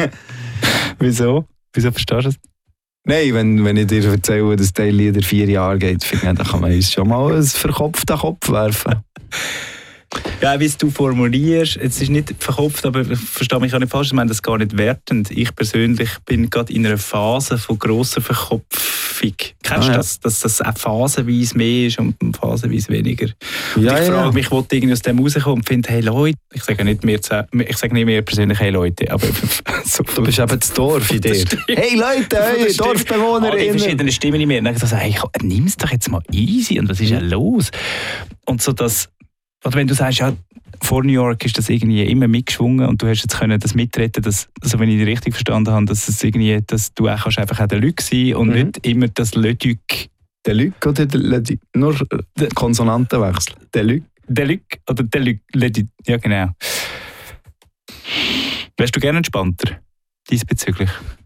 Wieso? Wieso verstehst du das? Nein, wenn ich dir erzähle, dass der Lieder 4 Jahre geht, finde ich, dann kann man uns schon mal einen verkopften Kopf werfen. Ja, wie es du formulierst, es ist nicht verkopft, aber ich verstehe mich auch nicht falsch, ich meine das gar nicht wertend. Ich persönlich bin gerade in einer Phase von grosser Verkopfung. Kennst du das? Dass das auch phasenweise mehr ist und phasenweise weniger. Und Ja, ich frage ja. mich, ich wollte irgendwie aus dem rauskommen und finde, hey Leute, ich sage nicht mehr persönlich, hey Leute, aber so, Du bist eben das Dorf in dir. Hey Leute, hey, die DorfbewohnerInnen! verschiedenen Stimmen in mir. Und dann habe ich so, hey, nimm es doch jetzt mal easy und was ist denn los? Und so das, oder wenn du sagst, ja, vor New York ist das irgendwie immer mitgeschwungen und du hast jetzt können das mitretten, dass, also wenn ich dich richtig verstanden habe, dass es irgendwie, dass du auch einfach auch der Luc sein und nicht immer das Le Duc. Der Luc oder der Luc? Nur Konsonantenwechsel. Der Luc. Der Luc oder der Luc, Le Duc. Ja, genau. Wärst du gerne entspannter diesbezüglich?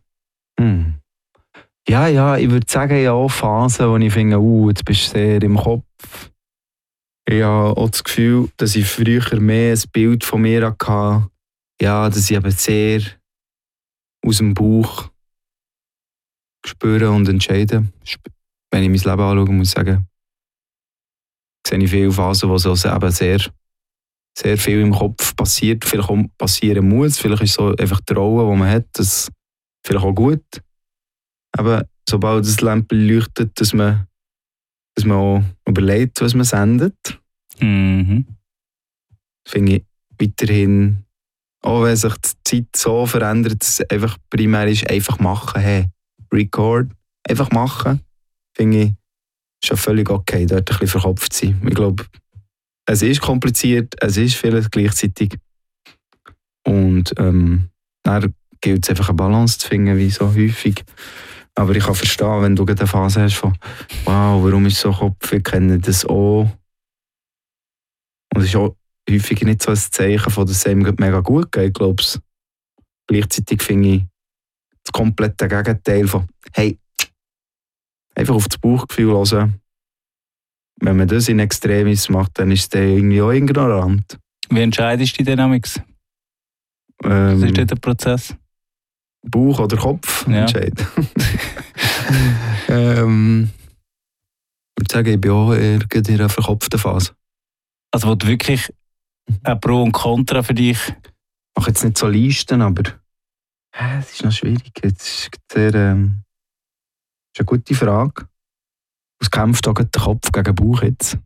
Ja, ich würde sagen, ja auch Phasen, wo ich finde, jetzt bist du sehr im Kopf. Ich habe auch das Gefühl, dass ich früher mehr ein Bild von mir hatte, ja, dass ich eben sehr aus dem Bauch spüre und entscheide. Wenn ich mein Leben anschaue, muss ich sagen, sehe ich viele Phasen, wo so eben sehr, sehr viel im Kopf passiert, vielleicht auch passieren muss, vielleicht ist so einfach die Rolle, die man hat, das vielleicht auch gut. Aber sobald das Lämpchen leuchtet, dass man auch überlegt, was man sendet, finde ich weiterhin, auch wenn sich die Zeit so verändert, dass es einfach primär ist, einfach machen, hey, record, einfach machen, finde ich, ist ja völlig okay, dort ein bisschen verkopft zu sein. Ich glaube, es ist kompliziert, es ist vieles gleichzeitig und dann gilt es einfach eine Balance zu finden, wie so häufig. Aber ich kann verstehen, wenn du eine Phase hast von «Wow, warum ist es so Kopf?» Ich kenne das auch. Und es ist auch häufig nicht so ein Zeichen von, dass es einem mega gut geht, glaube ich. Gleichzeitig finde ich das komplette Gegenteil von «Hey, einfach auf das Bauchgefühl hören». Wenn man das in Extremis macht, dann ist es dann irgendwie auch ignorant. Wie entscheidest du dich dynamics? Was ist dort der Prozess? Bauch oder Kopf entscheiden. Ich würde sagen, ich bin auch eher in einer verkopften Phase. Also wo du wirklich ein Pro und Contra für dich... Ich mache jetzt nicht so Listen, aber es ist noch schwierig. Es ist sehr, ist eine gute Frage. Was kämpft auch der Kopf gegen den Bauch jetzt?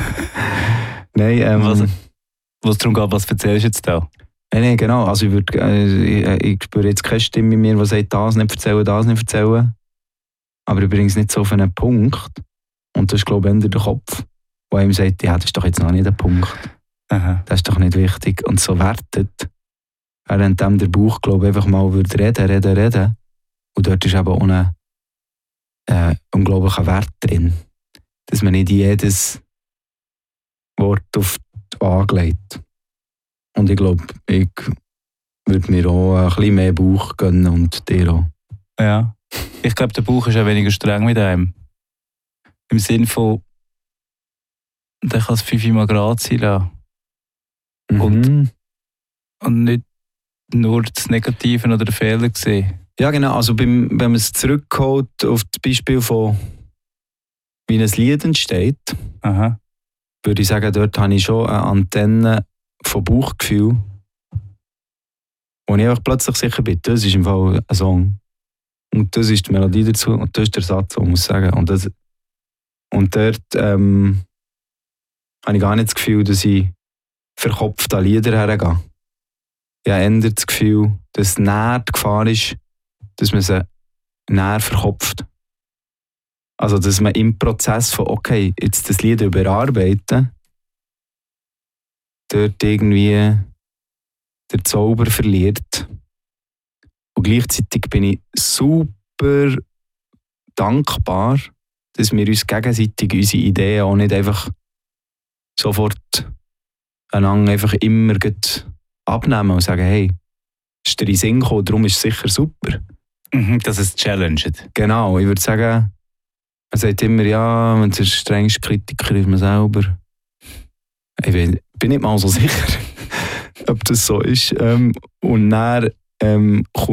Nein, was darum geht, was erzählst du jetzt da? Nein, genau. Also ich spüre jetzt keine Stimme in mir, die sagt, das nicht erzählen. Aber ich bringe es nicht so auf einen Punkt. Und das ist, glaube ich, eher der Kopf, der ihm sagt, ja, das ist doch jetzt noch nicht der Punkt. Aha. Das ist doch nicht wichtig. Und so wertet, während der Bauch, glaube ich, einfach mal würde reden. Und dort ist eben auch ein unglaublicher Wert drin. Dass man nicht jedes Wort auf die Waage legt. Und ich glaube, ich würde mir auch ein bisschen mehr Bauch gönnen und dir auch. Ja. Ich glaube, der Bauch ist auch weniger streng mit einem. Im Sinne von, der kann es 5-mal Grad sein lassen. Und nicht nur das Negative oder den Fehler sehen. Ja, genau. Also wenn man es zurückholt auf das Beispiel von, wie ein Lied entsteht, würde ich sagen, dort habe ich schon eine Antenne von Bauchgefühl, wo ich einfach plötzlich sicher bin, das ist im Fall ein Song. Und das ist die Melodie dazu und das ist der Satz, den ich muss sagen. Und dort habe ich gar nicht das Gefühl, dass ich verkopft an Lieder hergehe. Ich habe eher das Gefühl, dass näher die Gefahr ist, dass man sie näher verkopft. Also, dass man im Prozess von, okay, jetzt das Lied überarbeiten, dort irgendwie der Zauber verliert. Und gleichzeitig bin ich super dankbar, dass wir uns gegenseitig unsere Ideen auch nicht einfach sofort einander einfach immer abnehmen und sagen, hey, ist dir in den Sinn gekommen, darum ist es sicher super. Dass es challenged. Genau, ich würde sagen, man sagt immer, ja, man ist der strengste Kritiker ist man selber. Ich bin nicht mal so sicher, ob das so ist. Und dann kommt